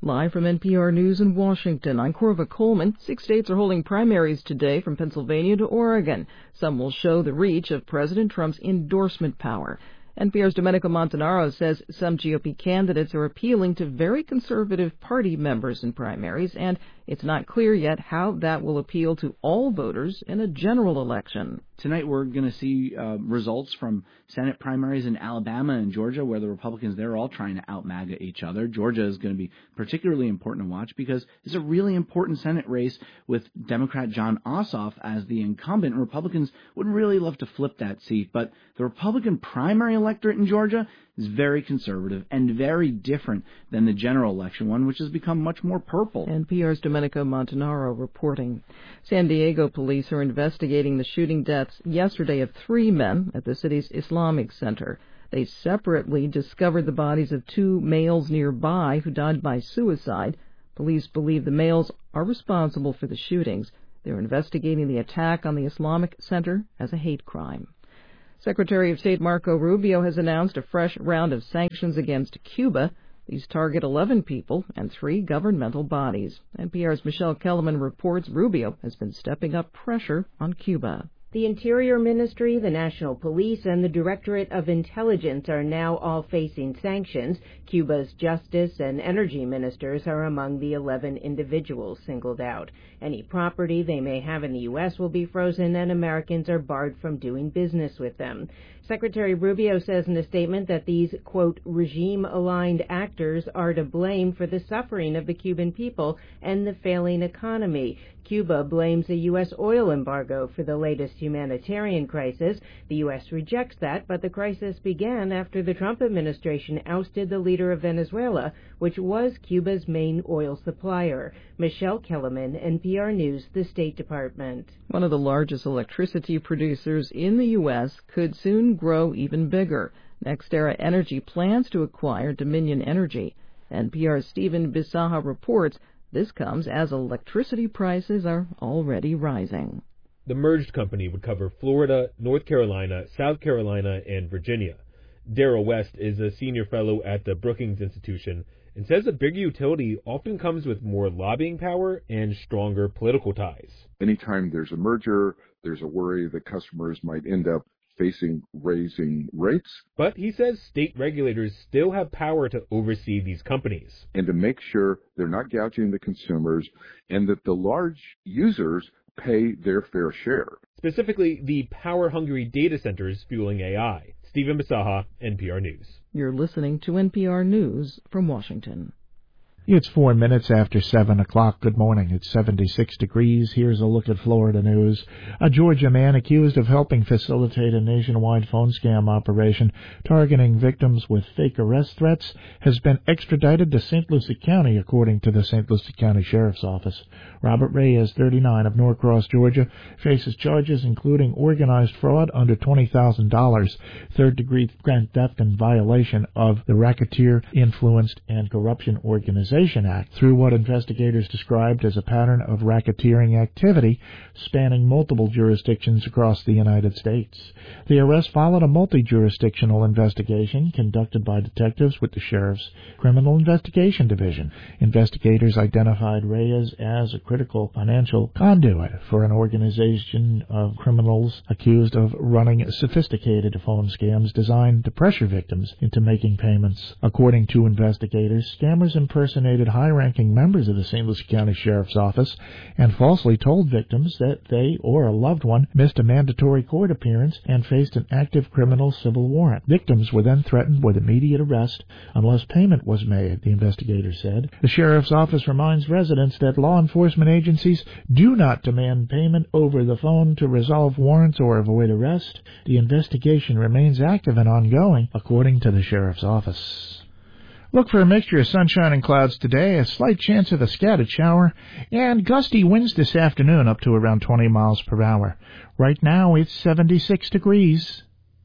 Live from NPR News in Washington, I'm Corva Coleman. 6 states are holding primaries today from Pennsylvania to Oregon. Some will show the reach of President Trump's endorsement power. NPR's Domenico Montanaro says some GOP candidates are appealing to very conservative party members in primaries, and it's not clear yet how that will appeal to all voters in a general election. Tonight we're going to see results from Senate primaries in Alabama and Georgia, where the Republicans, they're all trying to out-MAGA each other. Georgia is going to be particularly important to watch because it's a really important Senate race with Democrat Jon Ossoff as the incumbent. Republicans would really love to flip that seat, but the Republican primary electorate in Georgia is very conservative and very different than the general election one, which has become much more purple. NPR's Domenico Montanaro reporting. San Diego police are investigating the shooting deaths yesterday of 3 men at the city's Islamic Center. They separately discovered the bodies of 2 males nearby who died by suicide. Police believe the males are responsible for the shootings. They're investigating the attack on the Islamic Center as a hate crime. Secretary of State Marco Rubio has announced a fresh round of sanctions against Cuba. These target 11 people and 3 governmental bodies. NPR's Michelle Kellerman reports Rubio has been stepping up pressure on Cuba. The Interior Ministry, the National Police, and the Directorate of Intelligence are now all facing sanctions. Cuba's Justice and Energy ministers are among the 11 individuals singled out. Any property they may have in the U.S. will be frozen, and Americans are barred from doing business with them. Secretary Rubio says in a statement that these, quote, regime-aligned actors are to blame for the suffering of the Cuban people and the failing economy. Cuba blames a U.S. oil embargo for the latest humanitarian crisis. The U.S. rejects that, but the crisis began after the Trump administration ousted the leader of Venezuela, which was Cuba's main oil supplier. Michelle Kellerman, NPR News, the State Department. One of the largest electricity producers in the U.S. could soon grow even bigger. NextEra Energy plans to acquire Dominion Energy. NPR's Stephen Bisaha reports this comes as electricity prices are already rising. The merged company would cover Florida, North Carolina, South Carolina, and Virginia. Darrell West is a senior fellow at the Brookings Institution and says a big utility often comes with more lobbying power and stronger political ties. Anytime there's a merger, there's a worry that customers might end up facing raising rates. But he says state regulators still have power to oversee these companies. And to make sure they're not gouging the consumers and that the large users pay their fair share. Specifically, the power-hungry data centers fueling AI. Stephen Bisaha, NPR News. You're listening to NPR News from Washington. It's 4 minutes after 7 o'clock. Good morning. It's 76 degrees. Here's a look at Florida news. A Georgia man accused of helping facilitate a nationwide phone scam operation targeting victims with fake arrest threats has been extradited to St. Lucie County, according to the St. Lucie County Sheriff's Office. Robert Reyes, 39, of Norcross, Georgia, faces charges including organized fraud under $20,000, third-degree grand theft and violation of the Racketeer Influenced and Corruption Organization Act through what investigators described as a pattern of racketeering activity spanning multiple jurisdictions across the United States. The arrest followed a multi-jurisdictional investigation conducted by detectives with the Sheriff's Criminal Investigation Division. Investigators identified Reyes as a critical financial conduit for an organization of criminals accused of running sophisticated phone scams designed to pressure victims into making payments. According to investigators, scammers impersonated high-ranking members of the St. Lucie County Sheriff's Office and falsely told victims that they or a loved one missed a mandatory court appearance and faced an active criminal civil warrant. Victims were then threatened with immediate arrest unless payment was made, the investigators said. The Sheriff's Office reminds residents that law enforcement agencies do not demand payment over the phone to resolve warrants or avoid arrest. The investigation remains active and ongoing, according to the Sheriff's Office. Look for a mixture of sunshine and clouds today, a slight chance of a scattered shower, and gusty winds this afternoon up to around 20 miles per hour. Right now, it's 76 degrees.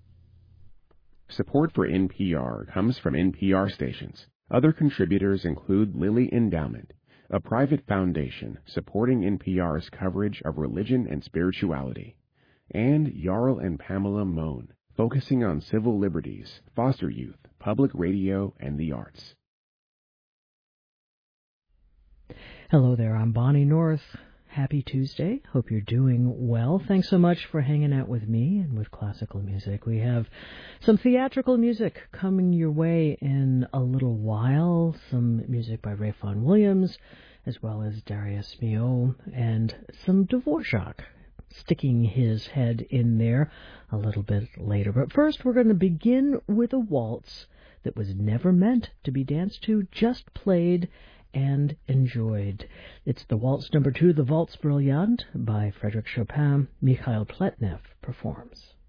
Support for NPR comes from NPR stations. Other contributors include Lilly Endowment, a private foundation supporting NPR's coverage of religion and spirituality, and Jarl and Pamela Mohn, focusing on civil liberties, foster youth, public radio, and the arts. Hello there, I'm Bonnie North. Happy Tuesday. Hope you're doing well. Thanks so much for hanging out with me and with classical music. We have some theatrical music coming your way in a little while. Some music by Ray Vaughan Williams, as well as Darius Milhaud, and some Dvorak sticking his head in there a little bit later. But first, we're going to begin with a waltz that was never meant to be danced to, just played and enjoyed. It's the Waltz number 2, the Waltz Brilliant by Frédéric Chopin. Mikhail Pletnev performs.